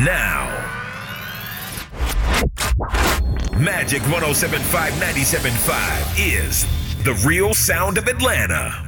now. Magic 107.5 97.5 is the real sound of Atlanta.